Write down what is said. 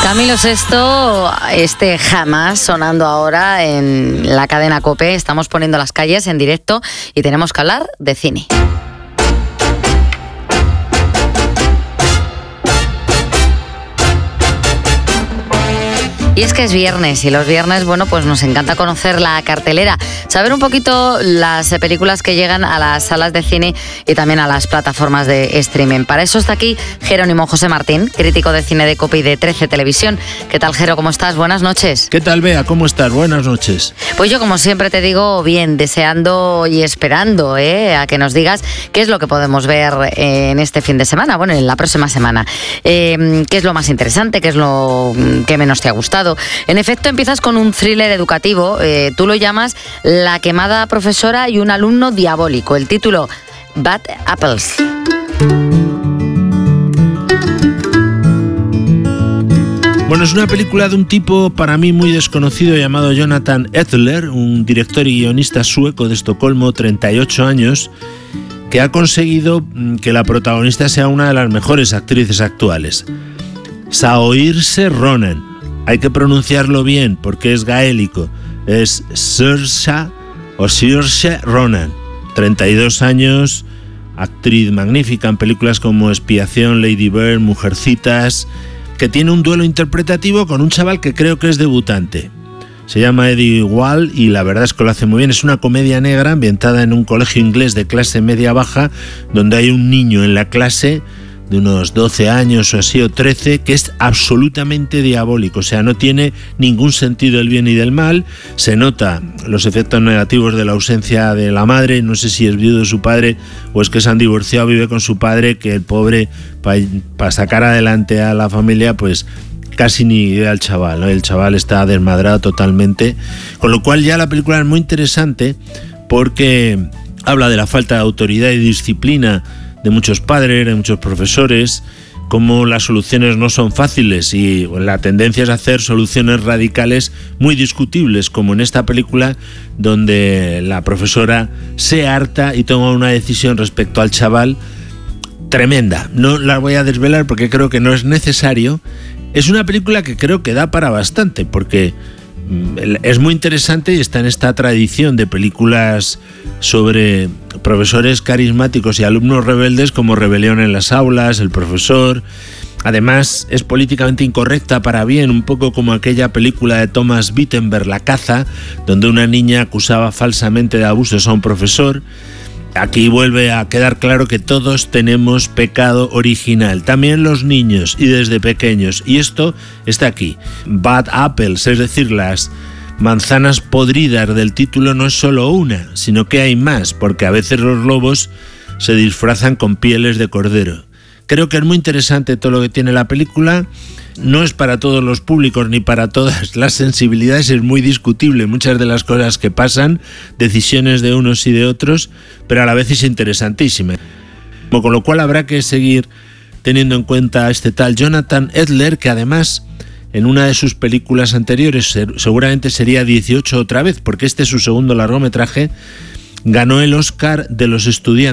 Camilo Sesto, Jamás, sonando ahora en la cadena COPE. Estamos poniendo las calles en directo y tenemos que hablar de cine. Y es que es viernes y los viernes, pues nos encanta conocer la cartelera, saber un poquito las películas que llegan a las salas de cine y también a las plataformas de streaming. Para eso está aquí Jerónimo José Martín, crítico de cine de COPE y de 13 Televisión. ¿Qué tal, Jero? ¿Cómo estás? Buenas noches. ¿Qué tal, Bea? ¿Cómo estás? Buenas noches. Pues yo, como siempre te digo, bien, deseando y esperando a que nos digas qué es lo que podemos ver en este fin de semana, en la próxima semana. ¿Qué es lo más interesante? ¿Qué es lo que menos te ha gustado? En efecto, empiezas con un thriller educativo. Tú lo llamas La quemada profesora y un alumno diabólico. El título, Bad Apples. Es una película de un tipo para mí muy desconocido llamado Jonathan Edler, un director y guionista sueco de Estocolmo, 38 años, que ha conseguido que la protagonista sea una de las mejores actrices actuales. Saoirse Ronan. Hay que pronunciarlo bien porque es gaélico. Es Saoirse Ronan. 32 años, actriz magnífica en películas como Expiación, Lady Bird, Mujercitas, que tiene un duelo interpretativo con un chaval que creo que es debutante. Se llama Eddie Wall y la verdad es que lo hace muy bien. Es una comedia negra ambientada en un colegio inglés de clase media-baja donde hay un niño en la clase de unos 12 años o así, o 13, que es absolutamente diabólico, o sea, no tiene ningún sentido el bien y del mal. Se nota los efectos negativos de la ausencia de la madre, no sé si es viudo de su padre o es que se han divorciado, vive con su padre, que el pobre, para sacar adelante a la familia, pues casi ni idea al chaval, ¿no? El chaval está desmadrado totalmente, con lo cual ya la película es muy interesante porque habla de la falta de autoridad y disciplina de muchos padres, de muchos profesores, cómo las soluciones no son fáciles y la tendencia es hacer soluciones radicales muy discutibles, como en esta película donde la profesora se harta y toma una decisión respecto al chaval tremenda. No la voy a desvelar porque creo que no es necesario. Es una película que creo que da para bastante porque es muy interesante y está en esta tradición de películas sobre profesores carismáticos y alumnos rebeldes como Rebelión en las aulas, El profesor. Además es políticamente incorrecta para bien, un poco como aquella película de Thomas Wittenberg, La caza, donde una niña acusaba falsamente de abusos a un profesor. Aquí vuelve a quedar claro que todos tenemos pecado original, también los niños y desde pequeños, y esto está aquí. Bad Apples, es decir, las manzanas podridas del título no es solo una, sino que hay más, porque a veces los lobos se disfrazan con pieles de cordero. Creo que es muy interesante todo lo que tiene la película. No es para todos los públicos ni para todas las sensibilidades, es muy discutible muchas de las cosas que pasan, decisiones de unos y de otros, pero a la vez es interesantísima. Con lo cual habrá que seguir teniendo en cuenta a este tal Jonathan Edler, que además en una de sus películas anteriores, seguramente sería 18 otra vez, porque este es su segundo largometraje, ganó el Oscar de los estudiantes.